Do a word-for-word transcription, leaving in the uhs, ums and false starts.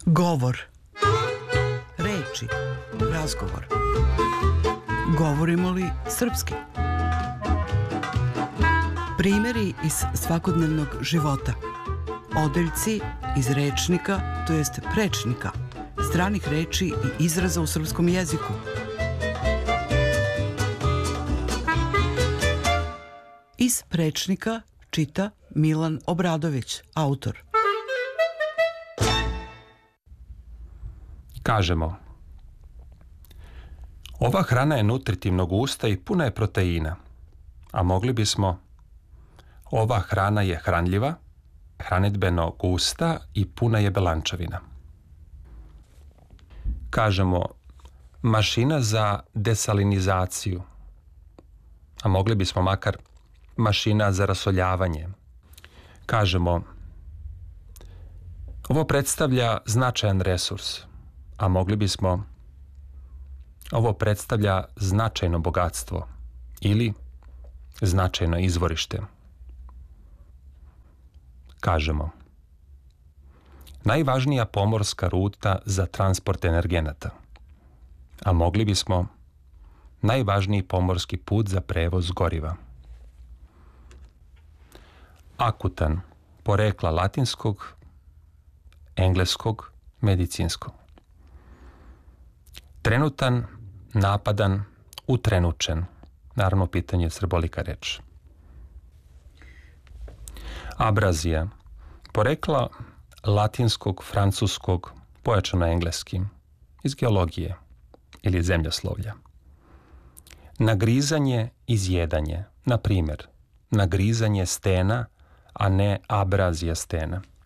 Govor. Reči. Razgovor. Govorimo li srpski? Primjeri iz svakodnevnog života. Odeljci iz rečnika, to jest prečnika, stranih reči i izraza u srpskom jeziku. Iz prečnika čita Milan Obradović, autor. Kažemo: ova hrana je nutritivno gusta i puna je proteina, a mogli bismo: ova hrana je hranljiva, hranidbeno gusta i puna je belančevina. Kažemo: mašina za desalinizaciju, a mogli bismo makar mašina za rasoljavanje. Kažemo: ovo predstavlja značajan resurs, a mogli bismo: ovo predstavlja značajno bogatstvo ili značajno izvorište. Kažemo: najvažnija pomorska ruta za transport energenata, a mogli bismo: najvažniji pomorski put za prevoz goriva. Akutan, porekla latinskog, engleskog, medicinskog. Trenutan, napadan, utrenučen. Naravno, pitanje je srbolika reč. Abrazija, porekla latinskog, francuskog, pojačano engleski, iz geologije ili zemljoslovlja. Nagrizanje, izjedanje. Na primjer, nagrizanje stena, a ne abrazija stena.